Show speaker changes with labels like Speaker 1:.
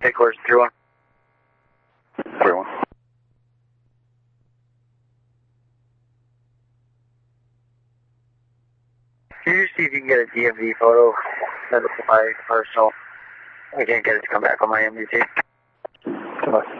Speaker 1: headquarters 3-1.
Speaker 2: 3-1.
Speaker 1: Can you see if you can get a DMV photo? That's my personal. I can't get it to come back on my MDT.
Speaker 2: Goodbye.